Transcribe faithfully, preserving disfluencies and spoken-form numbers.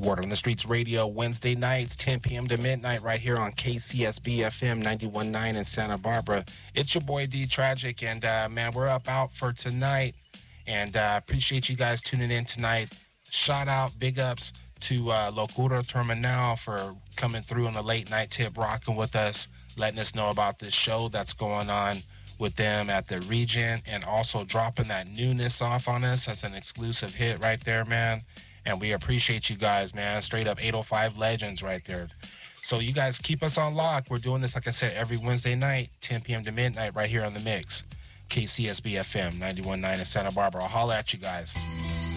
Word on the Streets Radio, Wednesday nights, ten p.m. to midnight, right here on K C S B F M ninety-one point nine in Santa Barbara. It's your boy D Tragic, and uh, man, we're up out for tonight, and uh, appreciate you guys tuning in tonight. Shout out, big ups to uh, Locura Terminal for coming through on the late night tip, rocking with us, letting us know about this show that's going on with them at the Regent, and also dropping that newness off on us. That's an exclusive hit right there, man. And we appreciate you guys, man. Straight up eight oh five legends right there. So you guys keep us on lock. We're doing this, like I said, every Wednesday night, ten p.m. to midnight, right here on The Mix. K C S B F M ninety-one point nine in Santa Barbara. I'll holler at you guys.